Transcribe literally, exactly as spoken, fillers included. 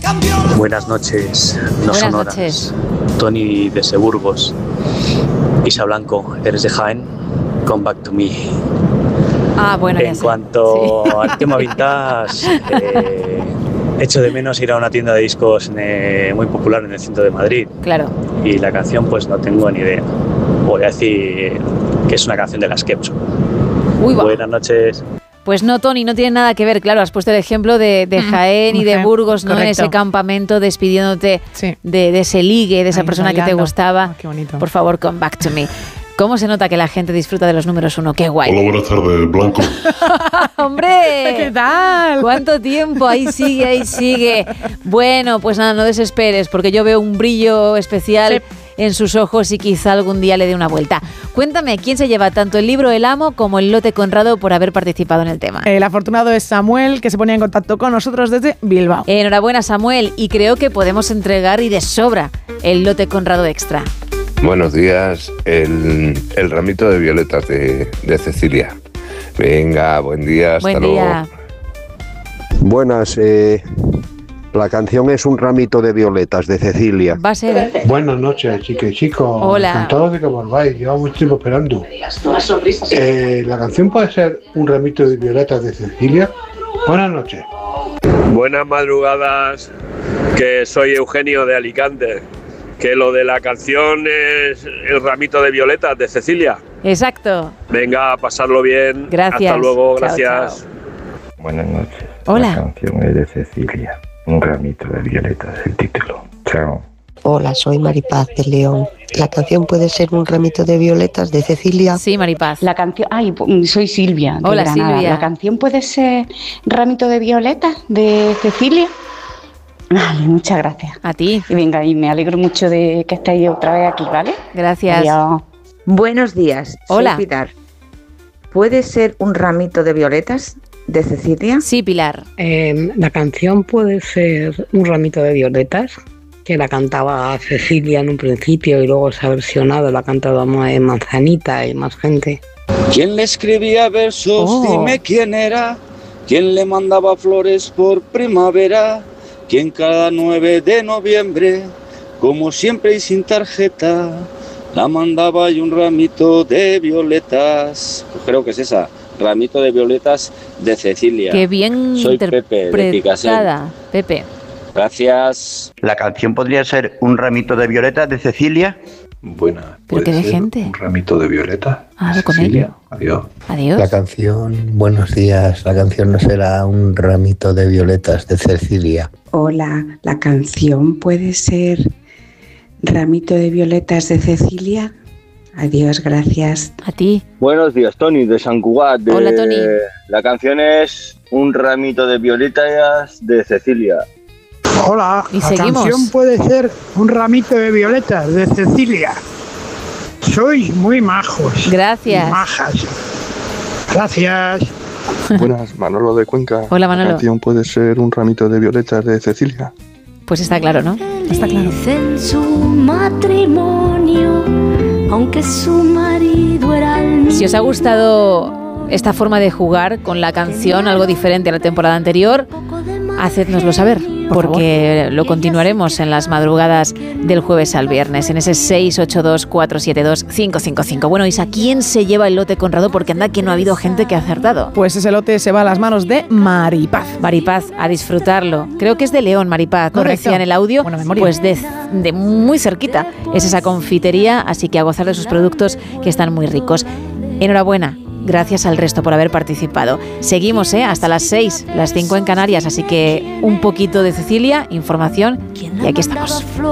Buenas noches, no Buenas sonoras. noches. Tony desde Burgos. Isa Blanco, eres de Jaén. Come back to me. Ah, bueno, ya En sé. cuanto Sí. al tema vintage, eh, echo de menos ir a una tienda de discos eh, muy popular en el centro de Madrid. Claro. Y la canción, pues no tengo ni idea. Voy a decir que es una canción de las Kepso. Uy, va. Buenas noches. Pues no, Tony, no tiene nada que ver. Claro, has puesto el ejemplo de, de Jaén y de Ujú, Burgos, ¿no? En correcto. ese campamento, despidiéndote Sí. de, de ese ligue, de esa Ahí persona que te bailando. gustaba. Ah, qué bonito. Por favor, come back to me. ¿Cómo se nota que la gente disfruta de los números uno? ¡Qué guay! Hola, buenas tardes, Blanco. ¡Hombre! ¿Qué tal? ¿Cuánto tiempo? Ahí sigue, ahí sigue. Bueno, pues nada, no desesperes, porque yo veo un brillo especial Sí. en sus ojos y quizá algún día le dé una vuelta. Cuéntame, ¿quién se lleva tanto el libro El Amo como el lote Conrado por haber participado en el tema? El afortunado es Samuel, que se ponía en contacto con nosotros desde Bilbao. Enhorabuena, Samuel, y creo que podemos entregar y de sobra el lote Conrado Extra. Buenos días, el, el ramito de violetas de, de Cecilia. Venga, buen día, hasta Buen luego. día. Buenas, eh, la canción es Un ramito de violetas de Cecilia. Va a ser, ¿eh? Buenas noches, chicas y chicos. Hola. Encantado de que volváis. Llevo mucho tiempo esperando. Eh, la canción puede ser Un ramito de violetas de Cecilia. Buenas noches. Buenas madrugadas, que soy Eugenio de Alicante. Que lo de la canción es El ramito de violetas de Cecilia. Exacto. Venga, a pasarlo bien. Gracias. Hasta luego, Chao, gracias. Buenas noches. Hola. La canción es de Cecilia. Un ramito de violetas, el título. Chao. Hola, soy Maripaz de León. La canción puede ser Un ramito de violetas de Cecilia. Sí, Maripaz. La canción, ay, soy Silvia. De Hola, Granada. Silvia. La canción puede ser Ramito de violetas de Cecilia. Vale, muchas gracias. A ti. Y venga, y me alegro mucho de que estéis otra vez aquí, ¿vale? Gracias. Adiós. Buenos días, Hola. soy Pilar. ¿Puede ser Un ramito de violetas de Cecilia? Sí, Pilar. Eh, la canción puede ser Un ramito de violetas, que la cantaba Cecilia en un principio y luego se ha versionado, la ha cantado más Manzanita y más gente. ¿Quién le escribía versos? Oh. Dime quién era. ¿Quién le mandaba flores por primavera? ¿Quién cada nueve de noviembre, como siempre y sin tarjeta, la mandaba y un ramito de violetas? Pues creo que es esa, Ramito de violetas de Cecilia. Qué bien Soy Pepe de Picasen. interpretada, Pepe. Gracias. La canción podría ser Un ramito de violetas de Cecilia. Buena. Pero qué de gente. Un ramito de violeta. Ah, con Cecilia. ello. Adiós. Adiós. La canción, buenos días, la canción no será Un ramito de violetas de Cecilia. Hola, la canción puede ser Ramito de violetas de Cecilia. Adiós, gracias. A ti. Buenos días, Tony, de San Cugat. De... Hola, Tony. La canción es Un ramito de violetas de Cecilia. Hola, Y la seguimos. canción puede ser Un ramito de violetas de Cecilia. Sois muy majos. Gracias. y majas. Gracias. Buenas, Manolo de Cuenca. Hola, Manolo. La canción puede ser Un ramito de violetas de Cecilia. Pues está claro, ¿no? Está claro. En su matrimonio, aunque su marido era el Si os ha gustado esta forma de jugar con la canción, algo diferente a la temporada anterior, hacednoslo saber, porque lo continuaremos en las madrugadas del jueves al viernes, en ese seis ocho dos, cuatro siete dos, cinco cinco cinco. Bueno, Isa, ¿quién se lleva el lote Conrado? Porque anda que no ha habido gente que ha acertado. Pues ese lote se va a las manos de Maripaz. Maripaz, a disfrutarlo. Creo que es de León, Maripaz, ¿no? Correcto. Decía en el audio. Buena memoria. Pues de, de muy cerquita es esa confitería, así que a gozar de sus productos que están muy ricos. Enhorabuena. Gracias al resto por haber participado. Seguimos, ¿eh? Hasta las seis, las cinco en Canarias, así que un poquito de Cecilia, información, y aquí estamos.